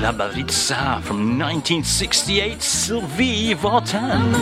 La Bellezza from 1968, Sylvie Vartan.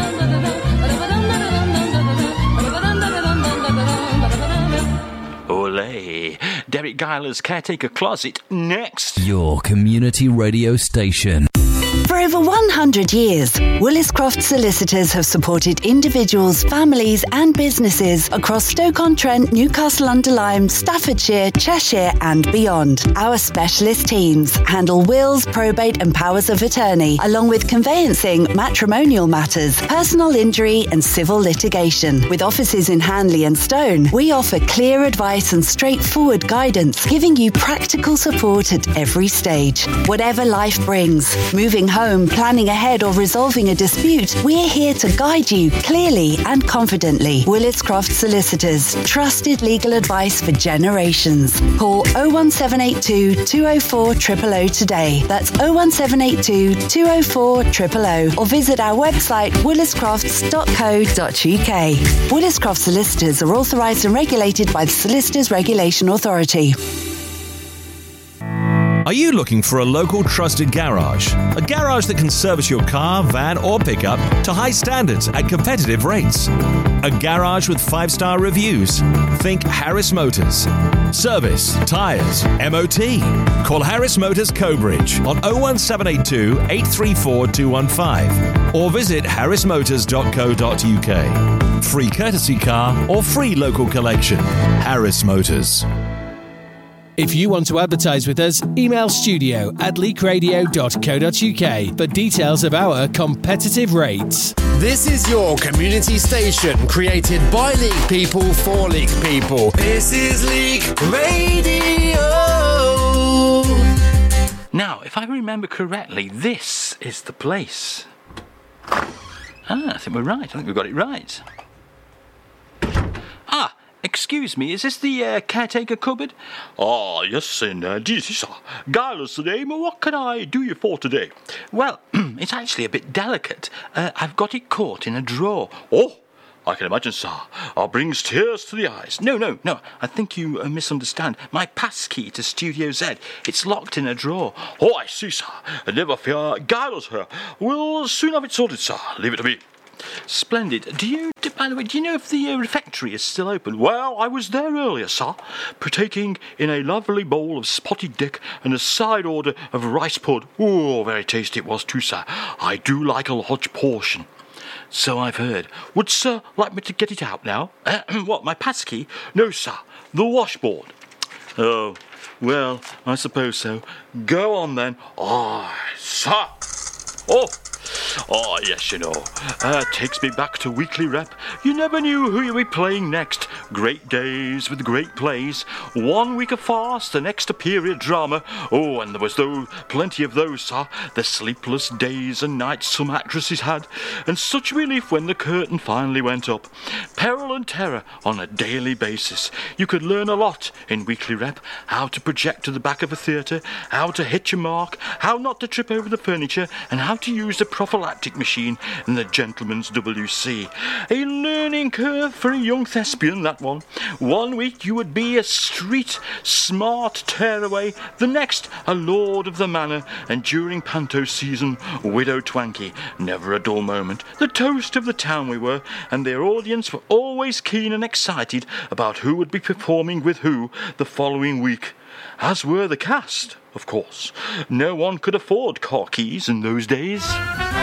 Olé. Derek Geiler's Caretaker Closet next. Your community radio station. For over 100 years, Willis Croft Solicitors have supported individuals, families and businesses across Stoke-on-Trent, Newcastle-under-Lyme, Staffordshire, Cheshire and beyond. Our specialist teams handle wills, probate and powers of attorney, along with conveyancing, matrimonial matters, personal injury and civil litigation. With offices in Hanley and Stone, we offer clear advice and straightforward guidance, giving you practical support at every stage. Whatever life brings, moving home, planning ahead or resolving a dispute, we're here to guide you clearly and confidently. Willis Croft Solicitors, trusted legal advice for generations. Call 01782 204 000 today. That's 01782 204 000 or visit our website williscrofts.co.uk. Willis Croft Solicitors are authorised and regulated by the Solicitors Regulation Authority. Are you looking for a local trusted garage? A garage that can service your car, van or pickup to high standards at competitive rates. A garage with 5-star reviews. Think Harris Motors. Service, tyres, MOT. Call Harris Motors Cobridge on 01782 834 215 or visit harrismotors.co.uk. Free courtesy car or free local collection. Harris Motors. If you want to advertise with us, email studio@leakradio.co.uk for details of our competitive rates. This is your community station, created by Leek people for Leek people. This is Leek Radio. Now, if I remember correctly, this is the place. I think we're right. I think we've got it right. Excuse me, is this the caretaker cupboard? Yes, indeed, sir. Geiler's the name. What can I do you for today? Well, it's actually a bit delicate. I've got it caught in a drawer. Oh, I can imagine, sir. Brings tears to the eyes. No. I think you misunderstand. My passkey to Studio Z. It's locked in a drawer. Oh, I see, sir. Never fear. Geiler's here. We'll soon have it sorted, sir. Leave it to me. Splendid. By the way, do you know if the refectory is still open? Well, I was there earlier, sir, partaking in a lovely bowl of spotted dick and a side order of rice pud. Oh, very tasty it was too, sir. I do like a large portion. So I've heard. Would sir like me to get it out now? What, my passkey? No, sir. The washboard. Oh, well, I suppose so. Go on, then. Sir. Yes, you know. Takes me back to weekly rep. You never knew who you'd be playing next. Great days with great plays. 1 week of farce, the next a period drama. Oh, and there was plenty of those, sir. The sleepless days and nights some actresses had. And such relief when the curtain finally went up. Peril and terror on a daily basis. You could learn a lot in weekly rep. How to project to the back of a theatre, how to hit your mark, how not to trip over the furniture, and how to use the prophylactic machine in the gentleman's WC. A learning curve for a young thespian, that one. 1 week you would be a street smart tearaway, the next a lord of the manor, and during panto season, Widow Twankey. Never a dull moment. The toast of the town we were, and their audience were always keen and excited about who would be performing with who the following week. As were the cast, of course. No one could afford car keys in those days.